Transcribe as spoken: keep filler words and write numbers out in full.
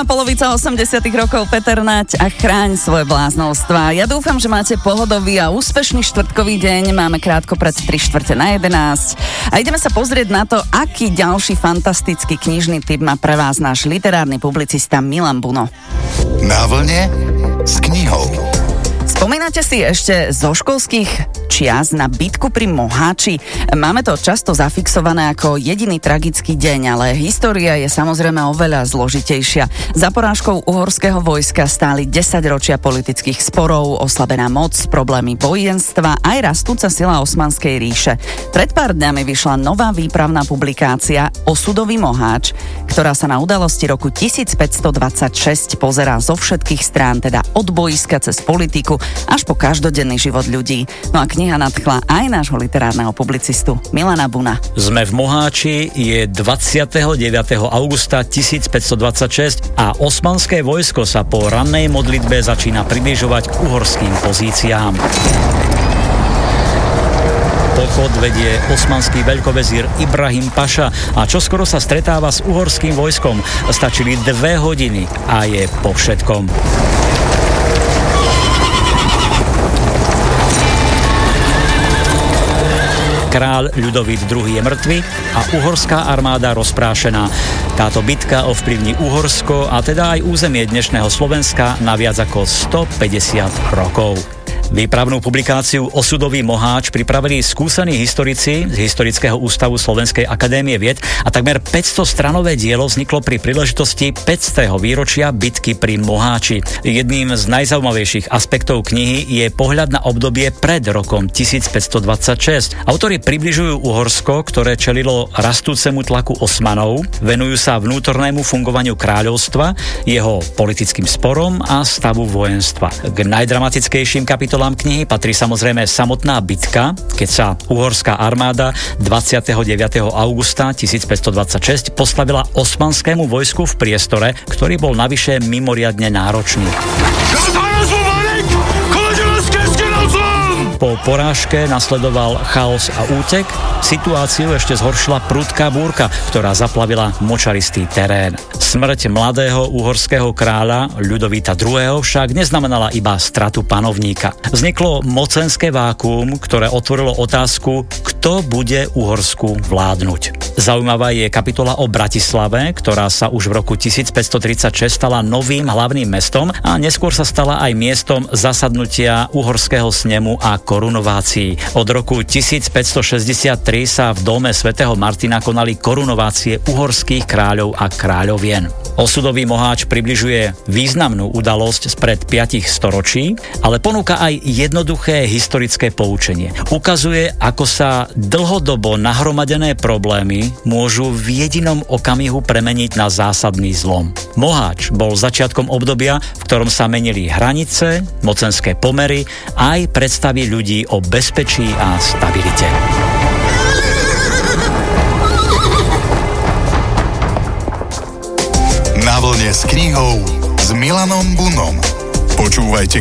Druhá polovica osemdesiatych rokov, Peter Nať a Chráň svoje bláznovstvá. Ja dúfam, že máte pohodový a úspešný štvrtkový deň. Máme krátko pred tri štvrte na jedenásť. A ideme sa pozrieť na to, aký ďalší fantastický knižný tip má pre vás náš literárny publicista Milan Buno. Na vlne s knihou. Spomínate si ešte zo školských čias na bitku pri Moháči? Máme to často zafixované ako jediný tragický deň, ale história je samozrejme oveľa zložitejšia. Za porážkou uhorského vojska stáli desaťročia politických sporov, oslabená moc, problémy vojenstva, aj rastúca sila Osmanskej ríše. Pred pár dňami vyšla nová výpravná publikácia Osudový Moháč, ktorá sa na udalosti roku tisícpäťstodvadsaťšesť pozerá zo všetkých strán, teda od boiska cez politiku až po každodenný život ľudí. No a kniha nadchla aj nášho literárneho publicistu Milana Buna. Sme v Moháči, je dvadsiateho deviateho augusta tisícpäťstodvadsaťšesť a osmanské vojsko sa po rannej modlitbe začína približovať k uhorským pozíciám. Pochod vedie osmanský veľkovezír Ibrahim Paša a čoskoro sa stretáva s uhorským vojskom. Stačili dve hodiny a je po všetkom. Kráľ Ľudovít druhý. je mŕtvy a uhorská armáda rozprášená. Táto bitka ovplyvní Uhorsko a teda aj územie dnešného Slovenska na viac ako stopäťdesiat rokov. Výpravnú publikáciu Osudový Moháč pripravili skúsení historici z Historického ústavu Slovenskej akadémie vied a takmer päťstostranové dielo vzniklo pri príležitosti päťstého výročia bitky pri Moháči. Jedným z najzaujímavejších aspektov knihy je pohľad na obdobie pred rokom tisícpäťstodvadsaťšesť. Autori približujú Uhorsko, ktoré čelilo rastúcemu tlaku Osmanov, venujú sa vnútornému fungovaniu kráľovstva, jeho politickým sporom a stavu vojenstva. K najdramatickejším kapitolám knihy patrí samozrejme samotná bitka, keď sa uhorská armáda dvadsiateho deviateho augusta tisícpäťstodvadsaťšesť postavila osmanskému vojsku v priestore, ktorý bol navyše mimoriadne náročný. Po porážke nasledoval chaos a útek. Situáciu ešte zhoršila prudká búrka, ktorá zaplavila močaristý terén. Smrť mladého uhorského kráľa Ľudovíta druhého. však neznamenala iba stratu panovníka. Vzniklo mocenské vákuum, ktoré otvorilo otázku, kto bude Uhorsku vládnuť. Zaujímavá je kapitola o Bratislave, ktorá sa už v roku tisícpäťstotridsaťšesť stala novým hlavným mestom a neskôr sa stala aj miestom zasadnutia uhorského snemu a korunovácií. Od roku tisícpäťstošesťdesiattri sa v dome svätého Martina konali korunovácie uhorských kráľov a kráľovien. Osudový Moháč približuje významnú udalosť spred piatich storočí, ale ponúka aj jednoduché historické poučenie. Ukazuje, ako sa dlhodobo nahromadené problémy môžu v jedinom okamihu premeniť na zásadný zlom. Moháč bol začiatkom obdobia, v ktorom sa menili hranice, mocenské pomery aj predstavy ľudí o bezpečí a stabilite. Na vlne s knihou s Milanom Bunom. Počúvajte